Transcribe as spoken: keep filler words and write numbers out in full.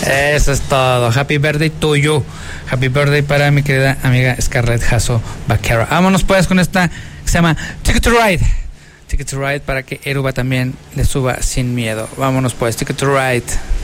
Eso es todo. Happy birthday to you. Happy birthday para mi querida amiga Scarlett Jasso Vaquero. Vámonos pues con esta que se llama Ticket to Ride. Ticket to Ride para que Eruba también le suba sin miedo. Vámonos pues, Ticket to Ride.